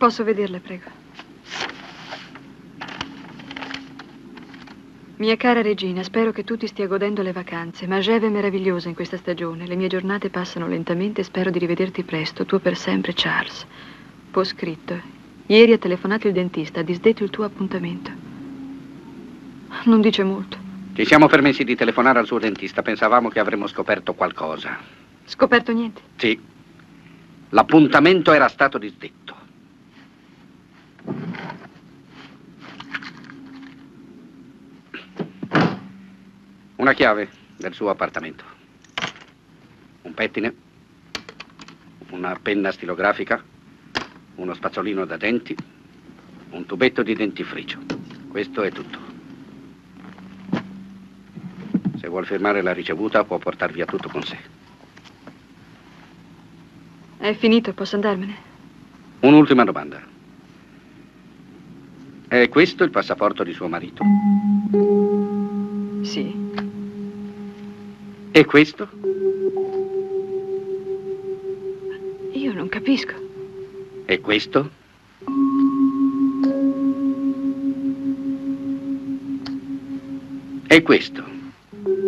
Posso vederle, prego? Mia cara regina, spero che tu ti stia godendo le vacanze. Mageve è meravigliosa in questa stagione. Le mie giornate passano lentamente e spero di rivederti presto. Tuo per sempre, Charles. Post scritto. Ieri ha telefonato il dentista, ha disdetto il tuo appuntamento. Non dice molto. Ci siamo permessi di telefonare al suo dentista. Pensavamo che avremmo scoperto qualcosa. Scoperto niente? Sì. L'appuntamento era stato disdetto. Una chiave del suo appartamento. Un pettine. Una penna stilografica. Uno spazzolino da denti. Un tubetto di dentifricio. Questo è tutto. Se vuol firmare la ricevuta, può portar via tutto con sé. È finito, posso andarmene? Un'ultima domanda. È questo il passaporto di suo marito? Sì. E questo? Io non capisco. E questo? E questo?